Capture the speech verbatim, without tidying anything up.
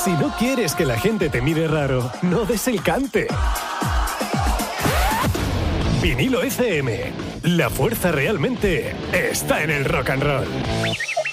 Si no quieres que la gente te mire raro, no des el cante. Vinilo F M. La fuerza realmente está en el rock and roll.